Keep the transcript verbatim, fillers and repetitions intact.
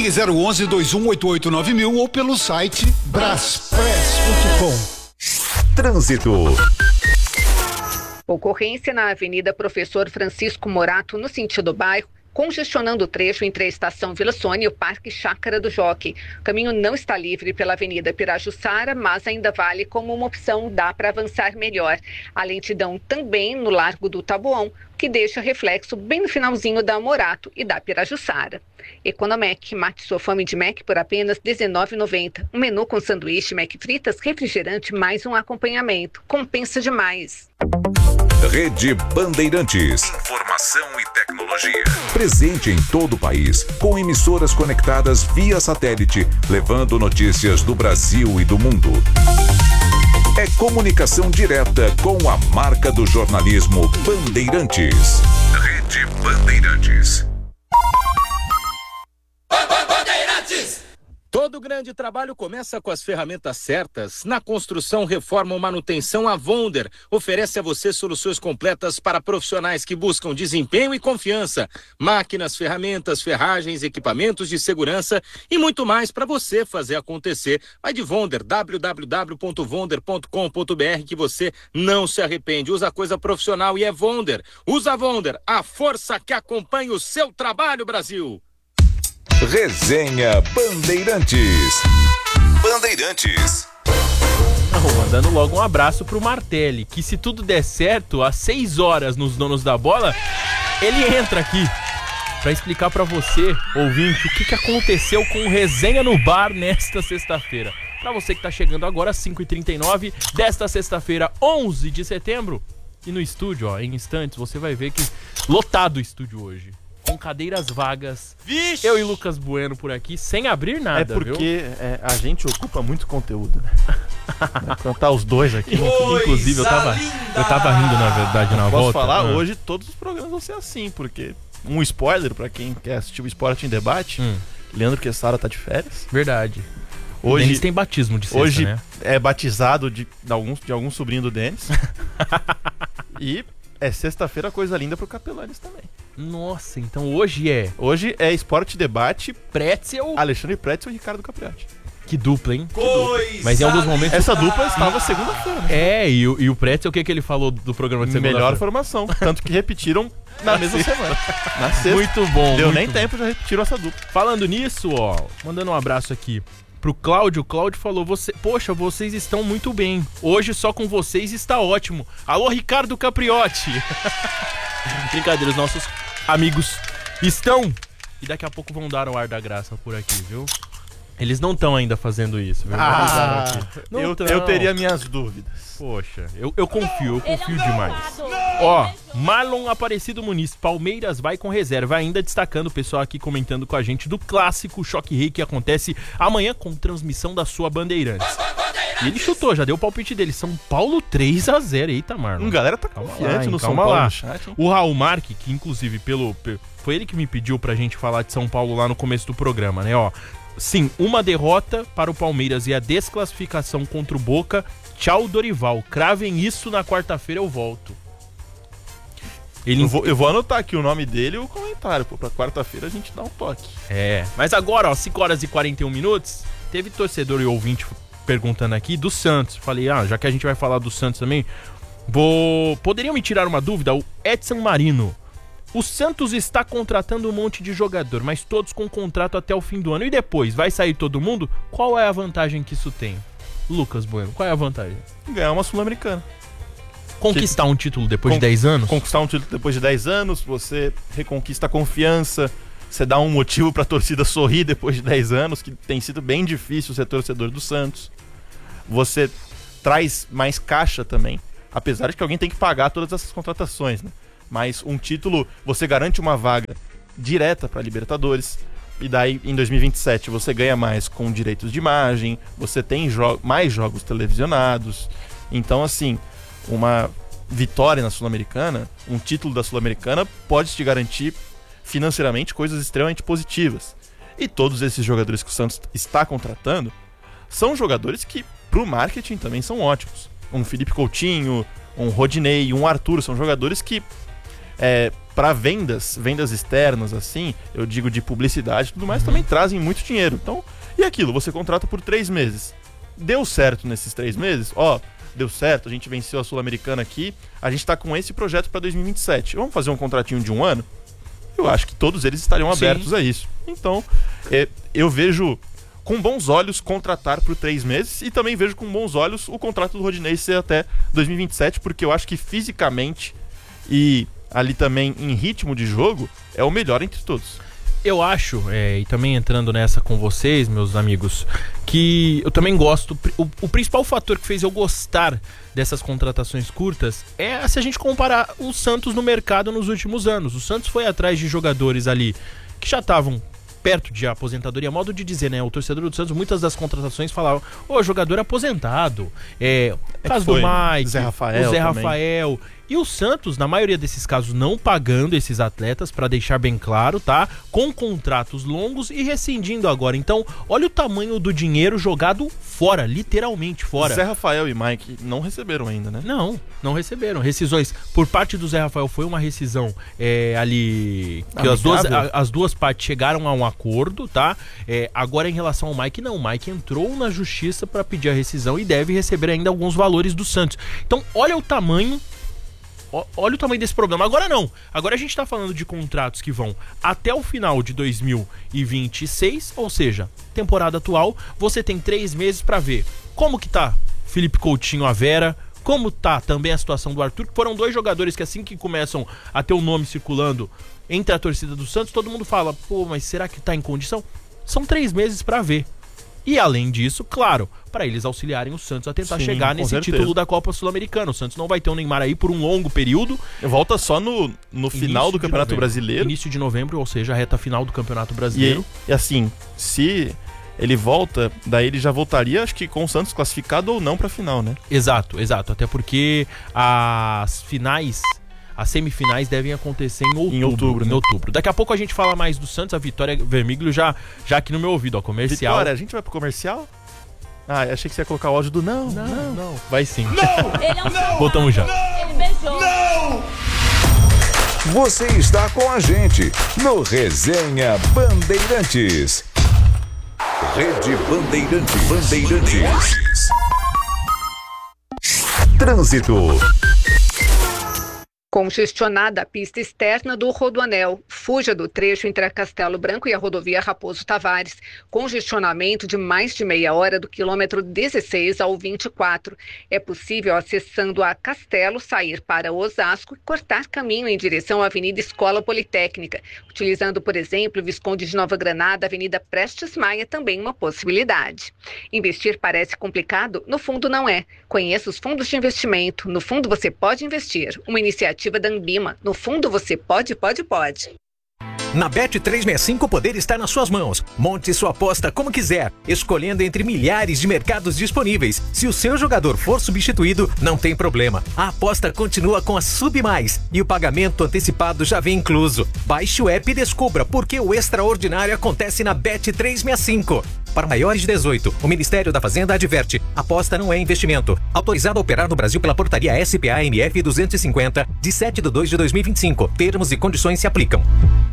Ligue zero onze, dois um oito oito, nove mil ou pelo site braspress ponto com. Trânsito. Ocorrência na Avenida Professor Francisco Morato, no sentido bairro, congestionando o trecho entre a Estação Vila Sônia e o Parque Chácara do Jockey. O caminho não está livre pela Avenida Pirajussara, mas ainda vale como uma opção, dá para avançar melhor. A lentidão também no Largo do Taboão, que deixa reflexo bem no finalzinho da Morato e da Pirajussara. Economec, mate sua fome de Mac por apenas dezenove reais e noventa centavos. Um menu com sanduíche, Mac fritas, refrigerante, mais um acompanhamento. Compensa demais. Rede Bandeirantes. Informação e tecnologia. Presente em todo o país, com emissoras conectadas via satélite, levando notícias do Brasil e do mundo. É comunicação direta com a marca do jornalismo Bandeirantes. Rede Bandeirantes. Todo grande trabalho começa com as ferramentas certas. Na construção, reforma ou manutenção, a Vonder oferece a você soluções completas para profissionais que buscam desempenho e confiança. Máquinas, ferramentas, ferragens, equipamentos de segurança e muito mais para você fazer acontecer. Vai de Vonder, w w w ponto vonder ponto com ponto b r, que você não se arrepende. Usa coisa profissional e é Vonder. Usa a Vonder, a força que acompanha o seu trabalho, Brasil. Resenha Bandeirantes. Bandeirantes. Não, mandando logo um abraço pro Martelli, que se tudo der certo, às seis horas nos Donos da Bola, ele entra aqui pra explicar pra você, ouvinte, o que, que aconteceu com o Resenha no Bar nesta sexta-feira. Pra você que tá chegando agora, cinco e trinta e nove desta sexta-feira, onze de setembro. E no estúdio, ó, em instantes, você vai ver que lotado o estúdio hoje. Com cadeiras vagas. Vixe! Eu e Lucas Bueno por aqui, sem abrir nada, É porque viu? É, a gente ocupa muito conteúdo, né? Quando tá os dois aqui. Inclusive, eu tava, eu tava rindo, na verdade, na Posso volta. falar, ah. hoje todos os programas vão ser assim, porque um spoiler pra quem quer assistir o Esporte em Debate, Hum. Leandro Quessara tá de férias. Verdade. Hoje, O Denis tem batismo de sexta, hoje né? é batizado de, de, algum, de algum sobrinho do Denis. E é sexta-feira, coisa linda pro Capelanes também. Nossa, então hoje é Hoje é Esporte Debate, Pretzel. Alexandre Pretzel e Ricardo Capriati. Que dupla, hein? Que dupla. Mas em alguns momentos... Essa dupla estava segunda-feira, né? É, e o, e o Pretzel, o que, que ele falou do programa de segunda-feira? Melhor formação, tanto que repetiram na mesma semana. Na sexta. Muito bom. Deu muito nem bom. tempo, já repetiram essa dupla. Falando nisso, ó, mandando um abraço aqui pro Cláudio. O Cláudio falou, você, poxa, vocês estão muito bem. Hoje só com vocês está ótimo. Alô, Ricardo Capriotti. Brincadeira, os nossos amigos estão. E daqui a pouco vão dar o ar da graça por aqui, viu? Eles não estão ainda fazendo isso, viu? Ah, Não eu, tão. eu teria minhas dúvidas. Poxa, eu, eu confio, eu confio demais. Ó, Marlon Aparecido Muniz, Palmeiras vai com reserva, ainda destacando o pessoal aqui comentando com a gente do clássico Choque Rei que acontece amanhã com transmissão da sua Bandeirantes. E ele chutou, já deu o palpite dele, São Paulo três a zero, eita Marlon. Hum, galera tá Calma confiante lá, hein, no São calma Paulo lá. no chat, hein? O Raul Marque, que inclusive pelo, pe- foi ele que me pediu pra gente falar de São Paulo lá no começo do programa, né, ó. Sim, uma derrota para o Palmeiras e a desclassificação contra o Boca. Tchau, Dorival. Cravem isso, na quarta-feira eu volto. Ele... Eu, vou, eu vou anotar aqui o nome dele e o comentário, pô, pra quarta-feira a gente dá um toque. É, mas agora, ó, cinco horas e quarenta e um minutos, teve torcedor e ouvinte perguntando aqui do Santos. Falei, ah, já que a gente vai falar do Santos também, vou... poderiam me tirar uma dúvida? O Edson Marino. O Santos está contratando um monte de jogador, mas todos com contrato até o fim do ano. E depois, vai sair todo mundo? Qual é a vantagem que isso tem? Lucas Bueno, qual é a vantagem? Ganhar uma Sul-Americana. Conquistar um título depois Con- de dez anos? Conquistar um título depois de dez anos, você reconquista a confiança, você dá um motivo pra torcida sorrir depois de dez anos, que tem sido bem difícil ser torcedor do Santos. Você traz mais caixa também, apesar de que alguém tem que pagar todas essas contratações, né? Mas um título, você garante uma vaga direta pra Libertadores, e daí em dois mil e vinte e sete você ganha mais com direitos de imagem, você tem jo- mais jogos televisionados. Então, assim, uma vitória na Sul-Americana, um título da Sul-Americana pode te garantir financeiramente coisas extremamente positivas. E todos esses jogadores que o Santos está contratando são jogadores que pro marketing também são ótimos. Um Felipe Coutinho, um Rodinei, um Arthur, são jogadores que é, para vendas, vendas externas, assim, eu digo de publicidade e tudo mais, também trazem muito dinheiro. Então, e aquilo, você contrata por três meses. Deu certo nesses três meses? Ó, deu certo, a gente venceu a Sul-Americana aqui, a gente tá com esse projeto para dois mil e vinte e sete. Vamos fazer um contratinho de um ano? Eu acho que todos eles estariam abertos Sim. a isso. Então, é, eu vejo com bons olhos contratar por três meses e também vejo com bons olhos o contrato do Rodinei ser até dois mil e vinte e sete, porque eu acho que fisicamente e ali também em ritmo de jogo é o melhor entre todos. Eu acho, é, e também entrando nessa com vocês, meus amigos, que eu também gosto, o, o principal fator que fez eu gostar dessas contratações curtas é se a gente comparar o Santos no mercado nos últimos anos. O Santos foi atrás de jogadores ali que já estavam perto de aposentadoria, modo de dizer, né? O torcedor do Santos, muitas das contratações falavam, ô, jogador aposentado, é, o caso do Mike, Zé Rafael o Zé também. Rafael. E o Santos, na maioria desses casos, não pagando esses atletas, pra deixar bem claro, tá? Com contratos longos e rescindindo agora. Então, olha o tamanho do dinheiro jogado fora, literalmente fora. Zé Rafael e Mike não receberam ainda, né? Não, não receberam. Rescisões. Por parte do Zé Rafael foi uma rescisão é, ali que as duas, a, as duas partes chegaram a um acordo, tá? É, agora em relação ao Mike, não. O Mike entrou na justiça pra pedir a rescisão e deve receber ainda alguns valores do Santos. Então, olha o tamanho Olha o tamanho desse problema. Agora não. Agora a gente tá falando de contratos que vão até o final de dois mil e vinte e seis, ou seja, temporada atual. Você tem três meses pra ver como que tá Felipe Coutinho, a Vera, como tá também a situação do Arthur, que foram dois jogadores que assim que começam a ter o nome circulando entre a torcida do Santos, todo mundo fala, pô, mas será que tá em condição? São três meses pra ver. E além disso, claro, para eles auxiliarem o Santos a tentar Sim, chegar nesse certeza. título da Copa Sul-Americana. O Santos não vai ter o Neymar aí por um longo período. Volta só no, no final do Campeonato novembro. Brasileiro. Início de novembro, ou seja, a reta final do Campeonato Brasileiro. E, e assim, se ele volta, daí ele já voltaria, acho que com o Santos classificado ou não para a final, né? Exato, exato. Até porque as finais... As semifinais devem acontecer em outubro. Em outubro, né? em outubro. Daqui a pouco a gente fala mais do Santos, a Vitória Vermiglio já, já aqui no meu ouvido, ó, comercial. Vitória, a gente vai pro comercial? Ah, achei que você ia colocar o áudio do não, não, não. não. Vai sim. Não! Ele é um não! Voltamos já. Não! Ele beijou. Não! Você está com a gente no Resenha Bandeirantes. Rede Bandeirantes. Bandeirantes. Trânsito. Congestionada a pista externa do Rodoanel. Fuja do trecho entre a Castelo Branco e a rodovia Raposo Tavares. Congestionamento de mais de meia hora do quilômetro dezesseis ao vinte e quatro. É possível, acessando a Castelo, sair para Osasco e cortar caminho em direção à Avenida Escola Politécnica. Utilizando, por exemplo, Visconde de Nova Granada, Avenida Prestes Maia, também uma possibilidade. Investir parece complicado? No fundo não é. Conheça os fundos de investimento. No fundo você pode investir. Uma iniciativa da Ambima. No fundo, você pode, pode, pode. Na Bet trezentos e sessenta e cinco, o poder está nas suas mãos. Monte sua aposta como quiser, escolhendo entre milhares de mercados disponíveis. Se o seu jogador for substituído, não tem problema. A aposta continua com a Sub Mais e o pagamento antecipado já vem incluso. Baixe o app e descubra porque o extraordinário acontece na Bet trezentos e sessenta e cinco. Para maiores de dezoito, o Ministério da Fazenda adverte: aposta não é investimento. Autorizado a operar no Brasil pela portaria S P A M F duzentos e cinquenta, de sete de dois de dois mil e vinte e cinco. Termos e condições se aplicam.